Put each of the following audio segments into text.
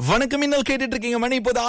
வணக்கம், இன்னல் கேட்டுட்டு இருக்கீங்க. மணி இப்போது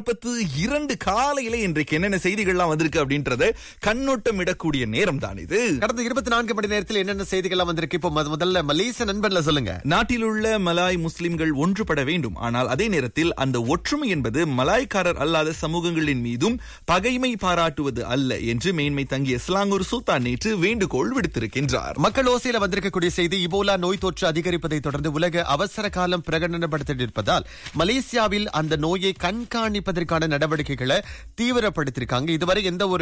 6:42 காலையில இன்றைக்கு என்னென்ன செய்திகள்லாம் வந்திருக்கு அப்படின்றத கண்ணோட்டம் இடக்கூடிய நேரம் தான் இது. கடந்த 24 மணி நேரத்தில் என்னென்ன செய்திகள்லாம் வந்திருக்கு? இப்போ முதல்ல மலேசிய நண்பன்ல சொல்லுங்க. நாட்டில் உள்ள மலாய் முஸ்லிம்கள் ஒன்றுபட வேண்டும். ஆனால் அதே நேரத்தில் அந்த ஒற்றுமை என்பது மலாய்க்காரர் அல்லாத சமூகங்களின் மீதும் பகைமை பாராட்டுவது அல்ல என்று மேன்மை தங்கிய ஸ்லாங்கூர் சுல்தான் நேற்று வேண்டுகோள் விடுத்திருக்கின்றார். மக்கள் ஓசையில வந்திருக்கக்கூடிய செய்தி, இபோலா நோய் தொற்று அதிகரிப்பதை தொடர்ந்து உலக அவசர காலம் பிரகடனப்படுத்தியிருப்பதால் மலேசியாவில் அந்த நோயை கண்காணிப்பதற்கான நடவடிக்கைகளை தீவிரப்படுத்தியிருக்காங்க. இதுவரை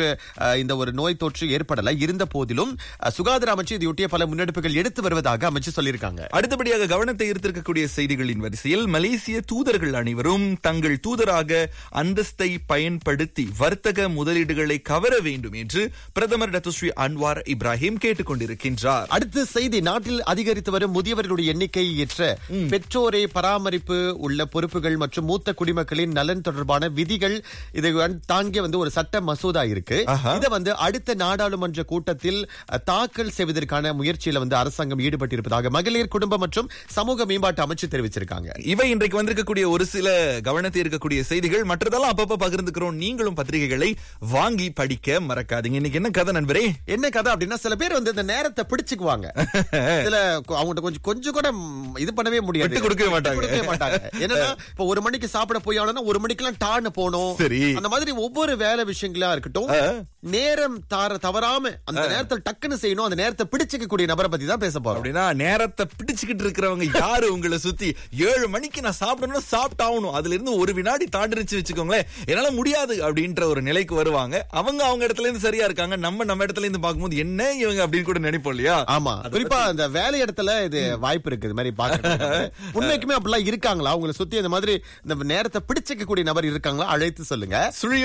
இந்த ஒரு நோய் தொற்று ஏற்படல. இருந்த போதிலும் சுகாதார அமைச்சு இதையொட்டிய பல முன்னெடுப்புகள் எடுத்து வருவதாக அமைச்சு சொல்லியிருக்காங்க. அடுத்தபடியாக கவனத்தை ஈர்த்திருக்கக்கூடிய செய்திகளின் வரிசையில் மலேசிய தூதர்கள் அனைவரும் தங்கள் தூதராக அந்தஸ்தை பயன்படுத்தி வர்த்தக முதலீடுகளை கவர வேண்டும் என்று பிரதமர் டத்துஸ்ரீ அன்வார் இப்ராஹிம் கேட்டுக் கொண்டிருக்கின்றார். அடுத்த செய்தி, நாட்டில் அதிகரித்து வரும் முதியவர்களுடைய எண்ணிக்கையை ஏற்ற பெற்றோரை பராமரிப்பு உள்ள பொறுப்புகள் மற்றும் மூத்த குடிமக்களின் நலன் தொடர்பான விதிகள் இதை தாங்கிய ஒரு சட்ட மசோதா இருக்கு. இதை அடுத்த நாடாளுமன்ற கூட்டத்தில் தாக்கல் செய்வதற்கான முயற்சியில அரசாங்கம் ஈடுபட்டிருப்பதாக மகளிர் குடும்ப மற்றும் சமூக மேம்பாட்டு அமைச்சு தெரிவிச்சிருக்காங்க. இவை இன்றைக்கு வந்திருக்கக்கூடிய ஒரு சில கவனத்தை இருக்கக்கூடிய செய்திகள். மற்றதெல்லாம் அப்பப்ப பகிர்ந்துக்கிறோம். நீங்களும் பத்திரிகைகளை வாங்கி படிக்க மறக்காதீங்க. இன்னைக்கு என்ன கதை நண்பரே? என்ன கதை அப்படின்னா, சில பேர் இந்த நேரத்தை பிடிச்சுக்குவாங்க. இதுல அவங்க கொஞ்சம் கூட இது பண்ணவே முடியாது, கொடுக்கவே மாட்டாங்க. என்னன்னா, இப்ப 1 மணிக்கு சாப்பிட போய் 1 மணிக்கெல்லாம் டான்னு போனோம். சரி, அந்த மாதிரி ஒவ்வொரு வேலை விஷயங்களா இருக்கட்டும், நேரம் தவறாம அந்த நேரத்தில் டக்குன்னு செய்யணும். அந்த நேரத்தை பிடிச்சுக்க கூடிய நபரை பத்தி தான் பேச போறோம். அப்படின்னா நேரத்தை பிடிச்சுக்கிட்டு இருக்கிறவங்க யாரு உங்களை சுத்தி? 7 மணிக்கு நான் சாப்பிடணும், சாப்பிட்டாகணும், அதுல இருந்து ஒரு வினாடி தாண்டிருச்சு வச்சுக்கோங்களேன், என்னால முடியாது அப்படின்ற ஒரு நிலைக்கு வருவாங்க. அவங்க இடத்துல இருந்து சரியா இருக்காங்க, நம்ம இடத்துல இருந்து பார்க்கும்போது என்ன இவங்க அப்படின்னு கூட நினைப்போம் இல்லையா? ஆமா, குறிப்பா அந்த வேலை இடத்துல இது வாய்ப்பு இருக்கு. இது மாதிரி பாக்க உண்மைக்குமே அப்படிலாம் இருக்காங்களா? உங்களை சுத்தி இந்த மாதிரி இந்த நேரத்தை பிடிச்சிக்க கூடிய நபர் இருக்காங்களா? அழைத்து சொல்லுங்க.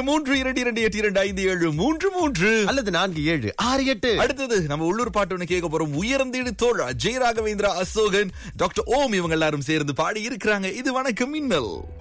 332282333 அல்லது 4768. அடுத்தது நம்ம உள்ளூர் பாட்டு ஒண்ணு கேட்க போறோம். உயர்ந்தீடு தோழா ஜெயராகவேந்திரா, அசோகன், டாக்டர் ஓம் இவங்க எல்லாரும் சேர்ந்து பாடி இருக்கிறாங்க. இது வணக்கம் மின்னல்.